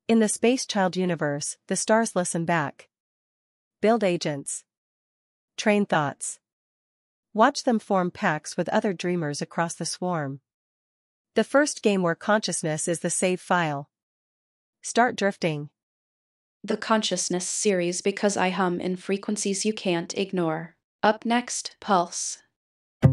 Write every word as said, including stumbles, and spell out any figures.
In the Space Child universe, the stars listen back. Build agents. Train thoughts. Watch them form packs with other dreamers across the swarm. The first game where consciousness is the save file. Start drifting. The Consciousness series, because I hum in frequencies you can't ignore. Up next, Pulse.